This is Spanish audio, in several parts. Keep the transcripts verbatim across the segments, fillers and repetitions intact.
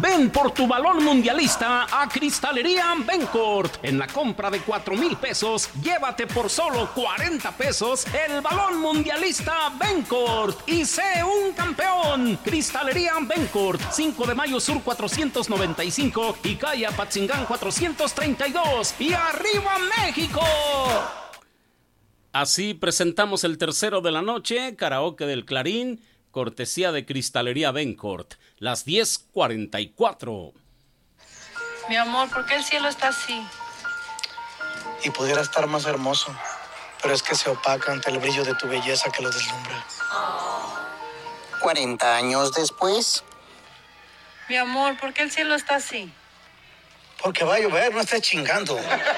Ven por tu balón mundialista a Cristalería Bencourt. En la compra de cuatro mil pesos, llévate por solo cuarenta pesos el balón mundialista Bencourt y sé un campeón. Cristalería Bencourt, cinco de mayo sur cuatrocientos noventa y cinco y calle Apatzingán cuatrocientos treinta y dos. ¡Y arriba México! Así presentamos el tercero de la noche, karaoke del Clarín, cortesía de Cristalería Bencourt, las diez cuarenta y cuatro. Mi amor, ¿por qué el cielo está así? Y pudiera estar más hermoso, pero es que se opaca ante el brillo de tu belleza que lo deslumbra. cuarenta años después. Mi amor, ¿por qué el cielo está así? Porque va a llover, no estés chingando.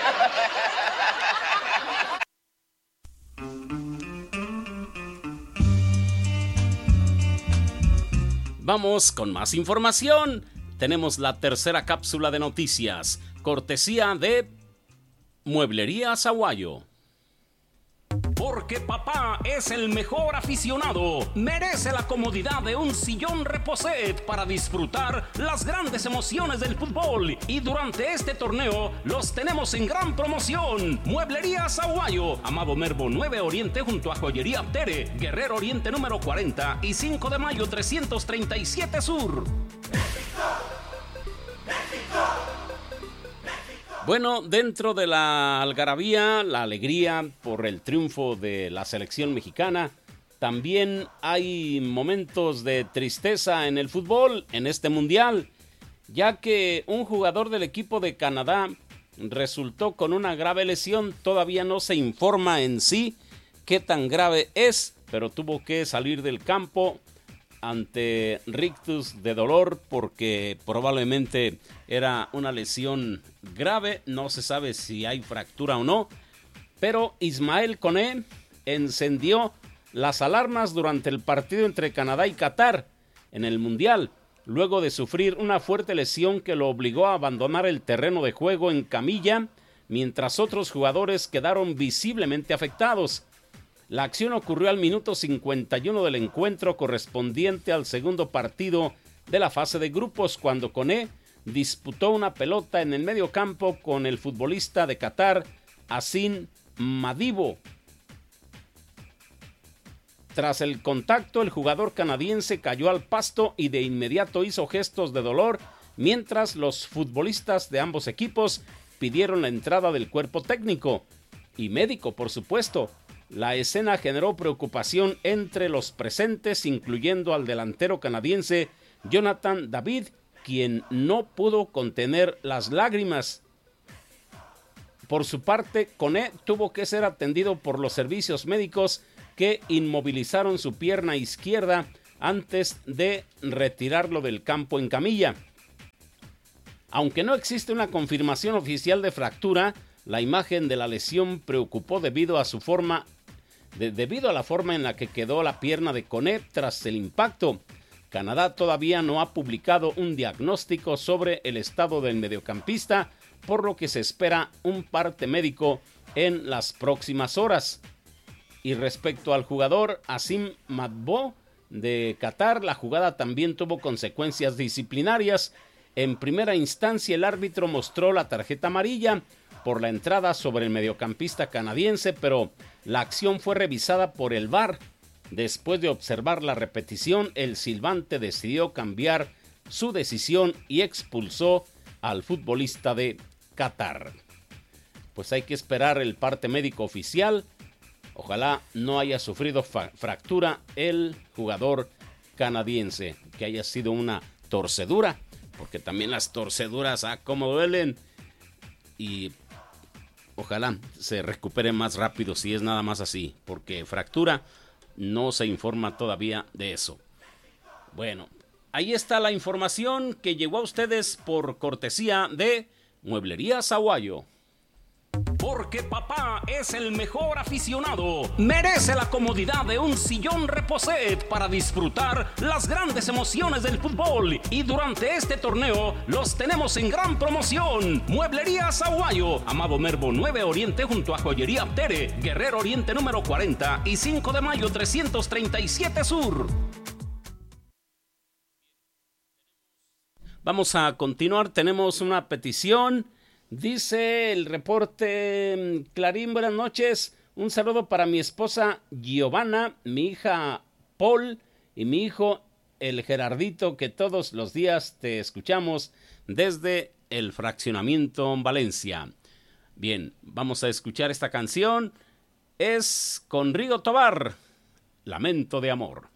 Vamos con más información. Tenemos la tercera cápsula de noticias, cortesía de Mueblería Saguayo. Porque papá es el mejor aficionado, merece la comodidad de un sillón Reposet para disfrutar las grandes emociones del fútbol. Y durante este torneo los tenemos en gran promoción. Mueblería Saguayo, Amado Nervo nueve Oriente junto a Joyería Aptere, Guerrero Oriente número cuarenta y cinco de mayo trescientos treinta y siete Sur. ¡México! ¡México! Bueno, dentro de la algarabía, la alegría por el triunfo de la selección mexicana, también hay momentos de tristeza en el fútbol, en este mundial, ya que un jugador del equipo de Canadá resultó con una grave lesión. Todavía no se informa en sí qué tan grave es, pero tuvo que salir del campo ante rictus de dolor porque probablemente era una lesión grave. No se sabe si hay fractura o no, pero Ismael Koné encendió las alarmas durante el partido entre Canadá y Qatar en el Mundial, luego de sufrir una fuerte lesión que lo obligó a abandonar el terreno de juego en camilla, mientras otros jugadores quedaron visiblemente afectados. La acción ocurrió al minuto cincuenta y uno del encuentro correspondiente al segundo partido de la fase de grupos, cuando Koné disputó una pelota en el medio campo con el futbolista de Qatar, Asin Madibo. Tras el contacto, el jugador canadiense cayó al pasto y de inmediato hizo gestos de dolor, mientras los futbolistas de ambos equipos pidieron la entrada del cuerpo técnico y médico, por supuesto. La escena generó preocupación entre los presentes, incluyendo al delantero canadiense Jonathan David, quien no pudo contener las lágrimas. Por su parte, Koné tuvo que ser atendido por los servicios médicos que inmovilizaron su pierna izquierda antes de retirarlo del campo en camilla. Aunque no existe una confirmación oficial de fractura, la imagen de la lesión preocupó debido a su forma, de, debido a la forma en la que quedó la pierna de Koné tras el impacto. Canadá todavía no ha publicado un diagnóstico sobre el estado del mediocampista, por lo que se espera un parte médico en las próximas horas. Y respecto al jugador Asim Madibo de Qatar, la jugada también tuvo consecuencias disciplinarias. En primera instancia, el árbitro mostró la tarjeta amarilla por la entrada sobre el mediocampista canadiense, pero la acción fue revisada por el V A R. Después de observar la repetición, el silbante decidió cambiar su decisión y expulsó al futbolista de Qatar. Pues hay que esperar el parte médico oficial. Ojalá no haya sufrido fa- fractura el jugador canadiense, que haya sido una torcedura, porque también las torceduras, ah, cómo duelen. Y ojalá se recupere más rápido si es nada más así, porque fractura no se informa todavía de eso. Bueno, ahí está la información que llegó a ustedes por cortesía de Mueblería Saguayo. Porque papá es el mejor aficionado, merece la comodidad de un sillón Reposet para disfrutar las grandes emociones del fútbol. Y durante este torneo los tenemos en gran promoción. Mueblería Saguayo, Amado Nervo nueve Oriente junto a Joyería Aptere, Guerrero Oriente número cuarenta y cinco de mayo trescientos treinta y siete Sur. Vamos a continuar, tenemos una petición. Dice el reporte Clarín, buenas noches. Un saludo para mi esposa Giovanna, mi hija Paul y mi hijo el Gerardito, que todos los días te escuchamos desde el fraccionamiento Valencia. Bien, vamos a escuchar esta canción. Es con Rigo Tobar, Lamento de Amor.